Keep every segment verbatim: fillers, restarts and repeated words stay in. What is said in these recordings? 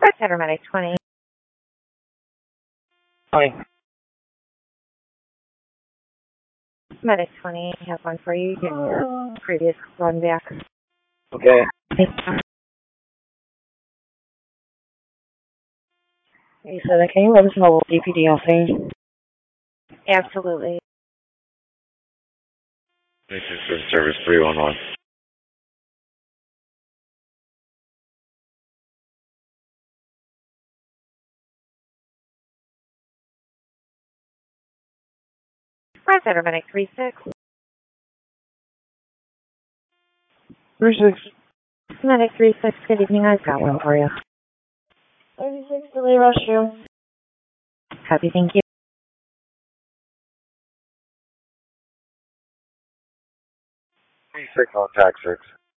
Red Center Medic twenty. Hi. Medic twenty, I have one for you. Get your previous run back. Okay. Thank you. You said that. Can you let us know what D P D I'll say? Absolutely. This is for service three one one. Red Center Medic three six. three six. Medic three six, good evening. I've got one for you. thirty-six Delay Rescue. Happy, thank you. three six on tax six.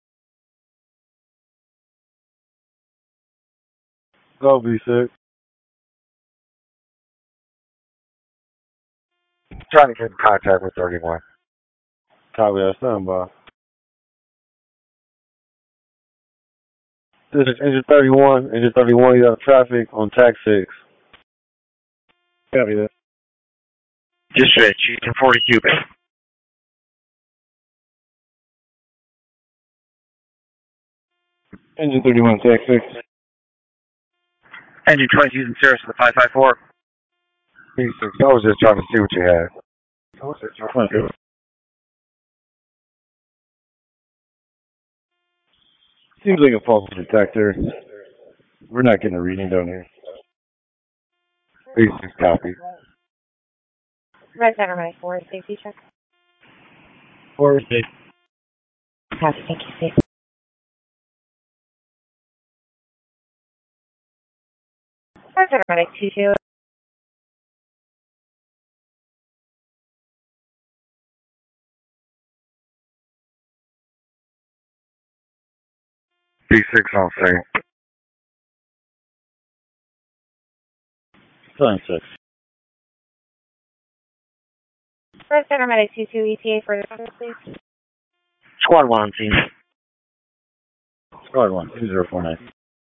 Go B six. Trying to get in contact with thirty-one. Copy that, stand by. This is engine thirty-one. Engine thirty-one, you have traffic on tax six. Copy that. Dispatch, Houston forty-two. Engine thirty-one, tax six. Engine twenty-two, Houston Cirrus to the five five four. B six, I was just trying to see what you had. I was just trying to do. Seems like a false detector. We're not getting a reading down here. B six copy. Red Center Medic four, safety check. Four six. Happy, thank you, safe. Red Center Medic two two. B six on scene. Sign six. Red Center Medic two two, E T A for the service, please. Squad one on scene. Squad one, two zero four nine.